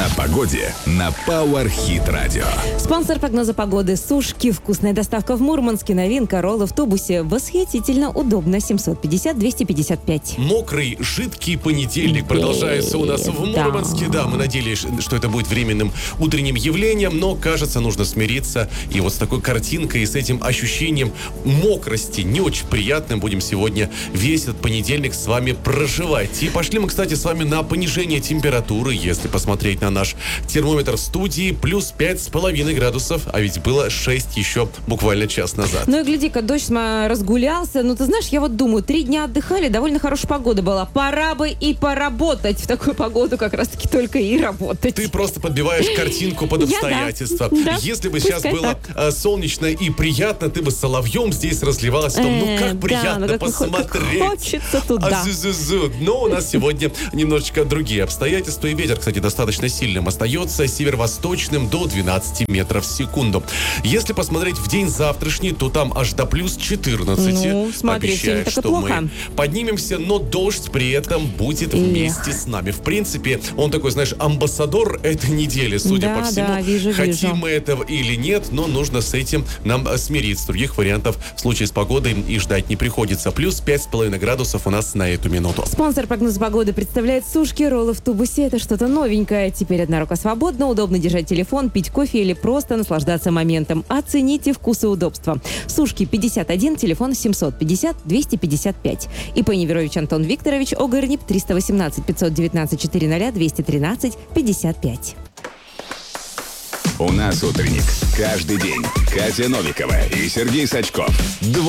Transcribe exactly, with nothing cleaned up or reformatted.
О погоде на Power Hit Radio. Спонсор прогноза погоды «Сушки». Вкусная доставка в Мурманске. Новинка. Ролл в автобусе. Восхитительно удобно. семьсот пятьдесят двести пятьдесят пять. Мокрый, жидкий понедельник продолжается у нас в Мурманске. Да. да, мы надеялись, что это будет временным утренним явлением, но, кажется, нужно смириться. И вот с такой картинкой и с этим ощущением мокрости, не очень приятным, будем сегодня весь этот понедельник с вами проживать. И пошли мы, кстати, с вами на понижение температуры. Если посмотреть на наш термометр в студии, плюс пять с половиной градусов, а ведь было шесть еще буквально час назад. Ну и гляди-ка, дождь разгулялся. Ну ты знаешь, я вот думаю, три дня отдыхали, довольно хорошая погода была. Пора бы и поработать. В такую погоду как раз-таки только и работать. Ты просто подбиваешь картинку под обстоятельства. Да. Если бы сейчас было а, солнечно и приятно, ты бы соловьем здесь разливалась. Том, ну как приятно да, ну, как посмотреть. Как хочется туда. А, но у нас сегодня немножечко другие обстоятельства. И ветер, кстати, достаточно сильным остается, северо-восточным до двенадцати метров в секунду. Если посмотреть в день завтрашний, то там аж до плюс четырнадцати. Ну, смотрите, обещает, что плохо. мы поднимемся, но дождь при этом будет Эх. вместе с нами. В принципе, он такой, знаешь, амбассадор этой недели, судя да, по всему. Да, вижу, Хотим вижу. мы этого или нет, но нужно с этим нам смириться. Других вариантов в случае с погодой и ждать не приходится. Плюс пять с половиной градусов у нас на эту минуту. Спонсор прогноза погоды представляет «Сушки». Роллы в тубусе. Это что-то новенькое. Теперь одна рука свободна, удобно держать телефон, пить кофе или просто наслаждаться моментом. Оцените вкус и удобство. «Сушки» пятьдесят один, телефон семьсот пятьдесят двести пятьдесят пять. ИП Неверович Антон Викторович, ОГРНИП триста восемнадцать пятьсот девятнадцать четыреста двести тринадцать пятьдесят пять. У нас утренник. Каждый день. Катя Новикова и Сергей Сачков.